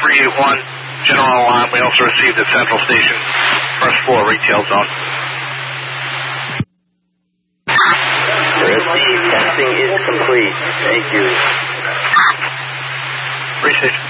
381, general alarm. We also received at Central Station, first floor retail zone. The testing is complete. Thank you. Appreciate it.